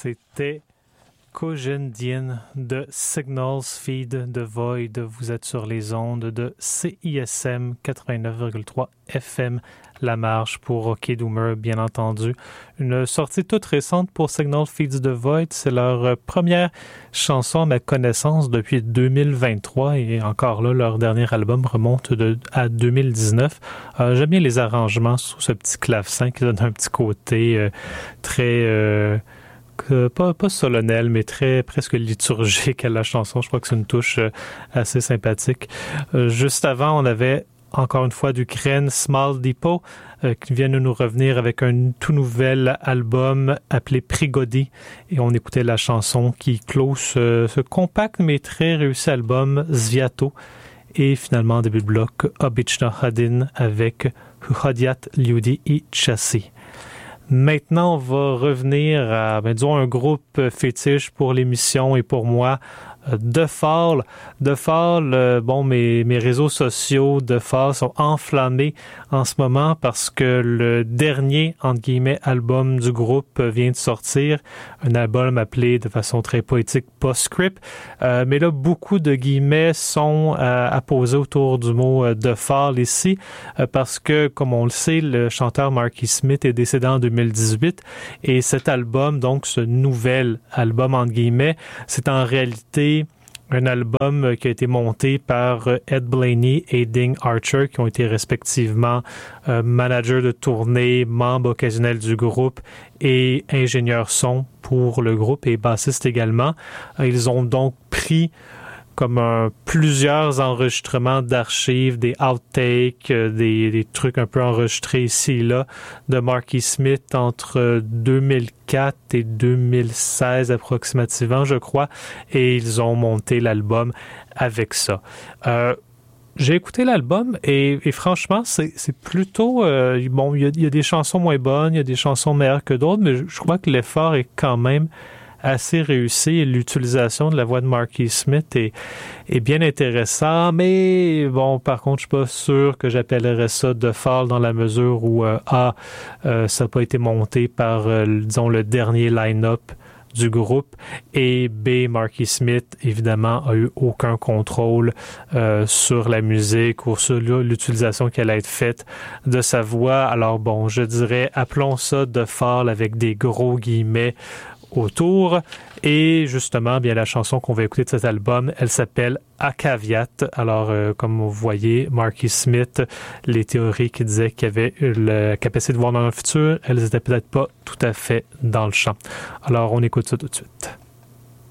C'était Kojendian de Signals Feed the Void. Vous êtes sur les ondes de CISM 89,3 FM La Marge pour Rocky Doomer, bien entendu. Une sortie toute récente pour Signals Feed the Void. C'est leur première chanson à ma connaissance depuis 2023 et encore là, leur dernier album remonte à 2019. J'aime bien les arrangements sous ce petit clavecin qui donne un petit côté très... pas solennel, mais très presque liturgique à la chanson. Je crois que c'est une touche assez sympathique. Juste avant, on avait encore une fois d'Ukraine, Small Depot, qui vient de nous revenir avec un tout nouvel album appelé Prigody. Et on écoutait la chanson qui clôt ce compact mais très réussi album, Zviato. Et finalement, en début de bloc, Obichna Hadin avec Huhodiat Lyudi i Chassi. Maintenant, on va revenir à, disons, un groupe fétiche pour l'émission et pour moi, The Fall. The Fall, mes réseaux sociaux The Fall sont enflammés en ce moment parce que le dernier, entre guillemets, album du groupe vient de sortir. Un album appelé de façon très poétique Postscript. Mais là, beaucoup de guillemets sont apposés autour du mot The Fall ici parce que, comme on le sait, le chanteur Marky Smith est décédé en 2018 et cet album, donc ce nouvel album, entre guillemets, c'est en réalité un album qui a été monté par Ed Blaney et Ding Archer, qui ont été respectivement managers de tournée, membres occasionnels du groupe et ingénieurs son pour le groupe et bassistes également. Ils ont donc pris comme plusieurs enregistrements d'archives, des outtakes, des trucs un peu enregistrés ici et là de Marky Smith entre 2004 et 2016 approximativement, je crois, et ils ont monté l'album avec ça. J'ai écouté l'album et franchement, c'est plutôt... il y a des chansons moins bonnes, il y a des chansons meilleures que d'autres, mais je crois que l'effort est quand même assez réussi et l'utilisation de la voix de Marky Smith est bien intéressant, mais bon, par contre, je suis pas sûr que j'appellerais ça The Fall dans la mesure où ça n'a pas été monté par, disons, le dernier line-up du groupe, et B, Marky Smith, évidemment, a eu aucun contrôle sur la musique ou sur l'utilisation qui allait être faite de sa voix. Alors bon, je dirais, appelons ça The Fall avec des gros guillemets autour. Et justement, bien la chanson qu'on va écouter de cet album, elle s'appelle Akaviat. Alors, comme vous voyez, Marky Smith, les théories qui disaient qu'il y avait la capacité de voir dans le futur, elles n'étaient peut-être pas tout à fait dans le champ. Alors, on écoute ça tout de suite.